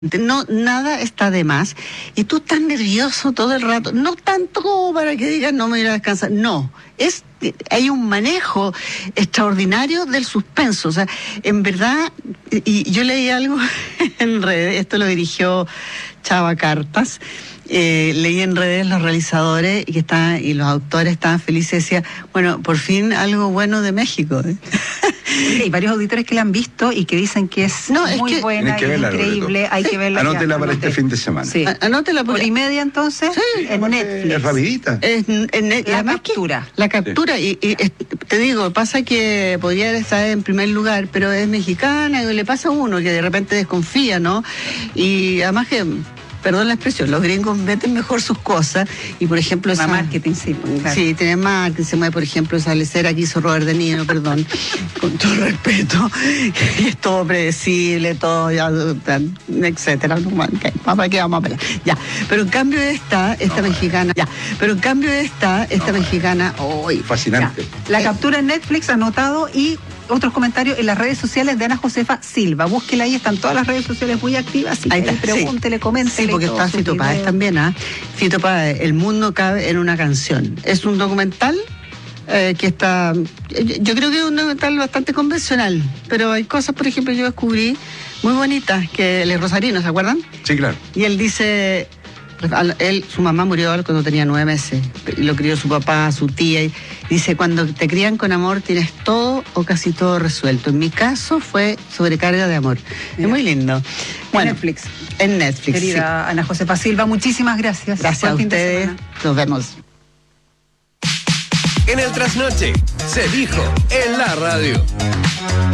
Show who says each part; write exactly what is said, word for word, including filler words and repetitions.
Speaker 1: No, nada está de más. Y tú estás nervioso todo el rato. No tanto como para que digas no me voy a ir a descansar. No, es hay un manejo extraordinario del suspenso. O sea, en verdad, y yo leí algo en redes, esto lo dirigió Chava Cartas. Eh, leí en redes los realizadores y que estaban, y los autores estaban felices, decía, bueno, por fin algo bueno de México. ¿eh?
Speaker 2: Hay varios auditores que la han visto y que dicen que es
Speaker 1: no, es
Speaker 2: muy
Speaker 1: que,
Speaker 2: buena, y
Speaker 3: verla,
Speaker 2: increíble, hay que verla.
Speaker 3: Anótela
Speaker 2: ya,
Speaker 3: para
Speaker 2: anoté.
Speaker 3: este fin de semana.
Speaker 2: Sí.
Speaker 1: Anótela
Speaker 2: por y media entonces,
Speaker 1: sí,
Speaker 2: en Netflix.
Speaker 3: Es rapidita.
Speaker 1: Es, es,
Speaker 2: la captura.
Speaker 1: Que, la captura, sí. y, y es, te digo, pasa que podría estar en primer lugar, pero es mexicana, y le pasa a uno que de repente desconfía, ¿no? Y además que... Perdón la expresión, los gringos meten mejor sus cosas y por ejemplo...
Speaker 2: Esa,
Speaker 1: marketing,
Speaker 2: sí. Claro.
Speaker 1: Sí, tiene marketing, se mueve por ejemplo esa lecera que hizo Robert De Niro, perdón, con todo respeto, que es todo predecible, todo, ya, etcétera. ¿Para qué vamos a pelear? Ya, pero en cambio esta, esta no, mexicana, ya, pero en cambio esta, esta no, mexicana, hoy
Speaker 3: oh, fascinante.
Speaker 2: Ya. La captura en Netflix, anotado, y otros comentarios en las redes sociales de Ana Josefa Silva. Búsquela ahí, están todas las redes sociales muy activas. Así
Speaker 1: ahí
Speaker 2: que
Speaker 1: está,
Speaker 2: pregúntele,
Speaker 1: sí.
Speaker 2: coméntele.
Speaker 1: Sí, porque está Fito Páez también, ¿ah? ¿eh? Fito Páez, El mundo cabe en una canción. Es un documental eh, que está... Yo creo que es un documental bastante convencional, pero hay cosas, por ejemplo, yo descubrí muy bonitas, que el Rosarino, ¿se acuerdan?
Speaker 3: Sí, claro.
Speaker 1: Y él dice... Él, su mamá murió cuando tenía nueve meses, y lo crió su papá, su tía, y dice, cuando te crían con amor tienes todo o casi todo resuelto. En mi caso fue sobrecarga de amor. Mira. Es muy lindo.
Speaker 2: Bueno, en Netflix.
Speaker 1: En Netflix,
Speaker 2: querida sí. Ana Josefa Silva, muchísimas gracias.
Speaker 1: Gracias a ustedes, nos vemos.
Speaker 4: En el Trasnoche, se dijo en la radio.